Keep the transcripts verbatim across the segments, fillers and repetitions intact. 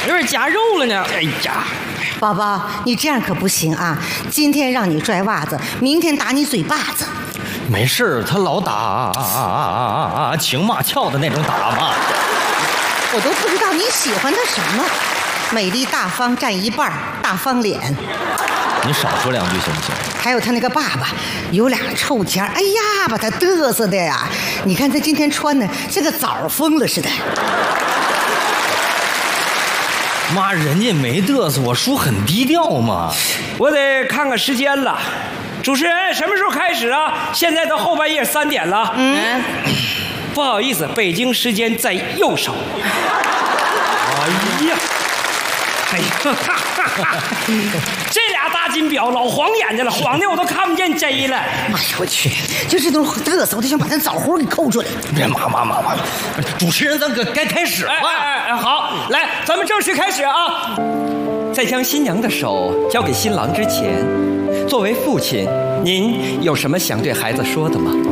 有点夹肉了呢。 哎呀， 宝宝，你这样可不行啊！今天让你拽袜子，明天打你嘴巴子。 没事，他老打啊啊啊啊啊情骂俏的那种打嘛。 我都不知道你喜欢他什么，美丽大方占一半，大方脸。 你少说两句行不行？ 还有他那个爸爸，有俩臭钱，哎呀，把他嘚瑟的呀！你看他今天穿的像个枣疯了似的。 妈，人家没嘚瑟，我叔很低调嘛。 我得看看时间了。主持人，什么时候开始啊？现在到后半夜三点了。 嗯， 不好意思，北京时间在右手。哎呀，哎呀，哈哈哈！这俩大金表老晃眼睛了，晃的我都看不见 J 了。 哎呀，我去，就这种嘚瑟，我都想把他枣核给抠出来。 别妈妈妈妈，主持人，咱可该开始了。 哎哎哎，好，来，咱们正式开始啊！ 在将新娘的手交给新郎之前，作为父亲，您有什么想对孩子说的吗？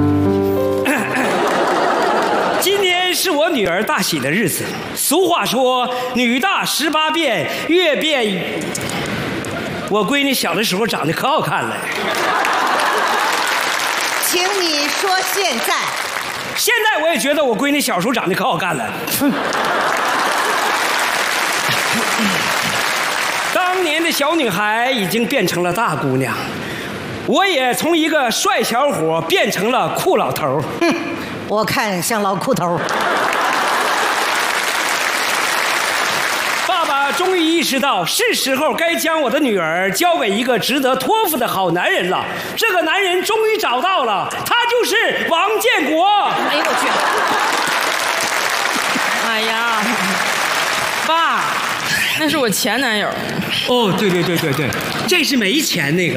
今天是我女儿大喜的日子。俗话说，女大十八变，越变。我闺女小的时候长得可好看了。 请你说现在。 现在我也觉得我闺女小时候长得可好看了。当年的小女孩已经变成了大姑娘，我也从一个帅小伙变成了酷老头。 哼，我看像老裤头。 爸爸终于意识到，是时候该将我的女儿交给一个值得托付的好男人了。这个男人终于找到了，他就是王建国。 哎呦我去！哎呀，爸，那是我前男友。 哦，对对对对对，这是没钱那个。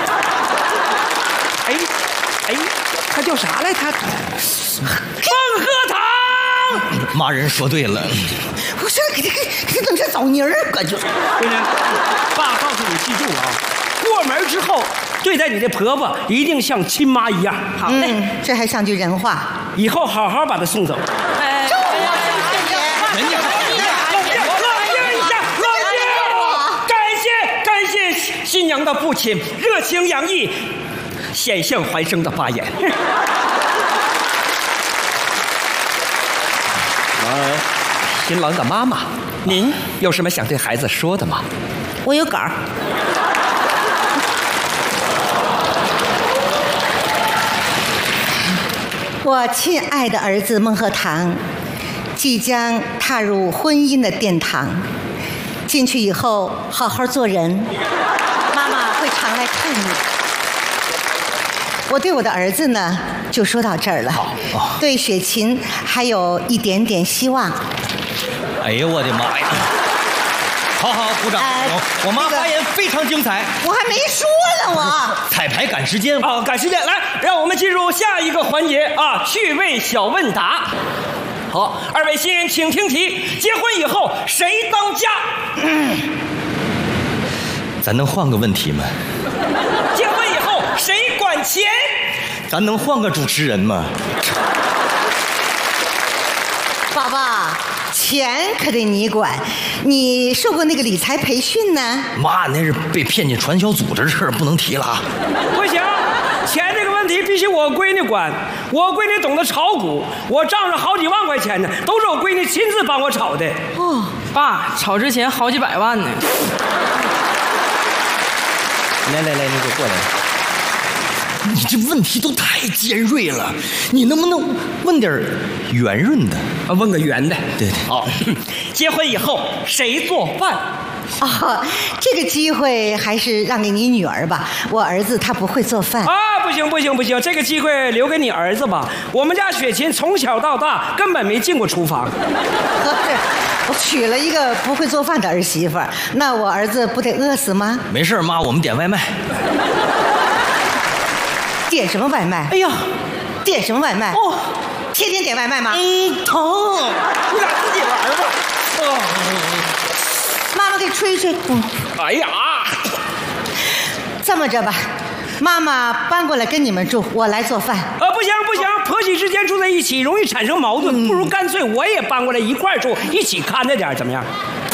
哎哎，他叫啥来？他孟鹤堂。 妈，人说对了。 我说给他给给他整成枣泥儿，感觉。 闺女，爸告诉你，记住了啊，过门之后对待你的婆婆一定像亲妈一样。好嘞， 嗯，这还像句人话。 以后好好把她送走。 哎， 就我这人家感谢感谢新娘的父亲热情洋溢、险象环生的发言。 呃，新郎的妈妈，您有什么想对孩子说的吗？ 我有稿儿。我亲爱的儿子孟鹤堂，即将踏入婚姻的殿堂。进去以后，好好做人，妈妈会常来看你。我对我的儿子呢，就说到这儿了。 哦、 对雪琴还有一点点希望。 哎呦我的妈呀！好好鼓掌！ 哎我妈那个发言非常精彩。 我还没说呢，我。 彩排赶时间啊，赶时间，来，让我们进入下一个环节啊，趣味小问答。好，二位新人请听题：结婚以后谁当家？ 嗯、咱能换个问题吗？ 结婚以后谁管钱？ 咱能换个主持人吗？ 宝宝，钱可得你管，你受过那个理财培训呢？ 妈，那是被骗进传销组织的事儿，不能提了。 不行，钱这个问题必须我闺女管。我闺女懂得炒股，我账上好几万块钱呢，都是我闺女亲自帮我炒的。 哦，爸，炒之前好几百万呢。 来来来，你给我过来。你这问题都太尖锐了，你能不能问点圆润的？ 啊，问个圆的。 对对。 好，结婚以后谁做饭？ 哦，这个机会还是让给你女儿吧。我儿子他不会做饭。 啊，不行不行不行，这个机会留给你儿子吧。我们家雪琴从小到大根本没进过厨房。 合适，我娶了一个不会做饭的儿媳妇儿，那我儿子不得饿死吗？ 没事，妈，我们点外卖。 点什么外卖？ 哎呀， 点什么外卖？ 哦， 天天点外卖吗？ 嗯，疼，你俩自己玩吧。哦， 妈妈给吹吹。嗯， 哎呀， 这么着吧，妈妈搬过来跟你们住，我来做饭。 呃，不行不行，婆媳之间住在一起容易产生矛盾，不如干脆我也搬过来一块儿住，一起看着点，怎么样？